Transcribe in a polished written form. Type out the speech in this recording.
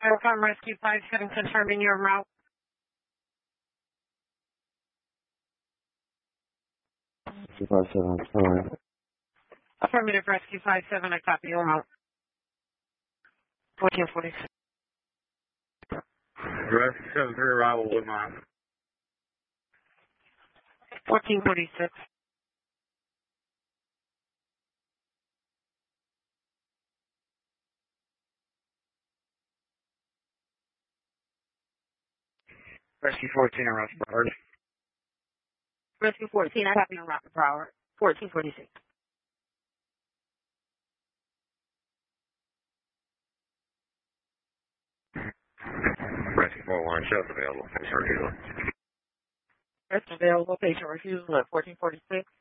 Welcome, Rescue 57, confirming your route. Rescue 57, sorry. Affirmative, Rescue 57, I copy your route. 1446. Rescue 73, arrival with mine. 1446. Rescue 14, arrest Broward. Rescue 14, I copy your route to Broward. 1446. Rescue 41, show's available. Patient refusal. Rescue available, patient refusal at 1446.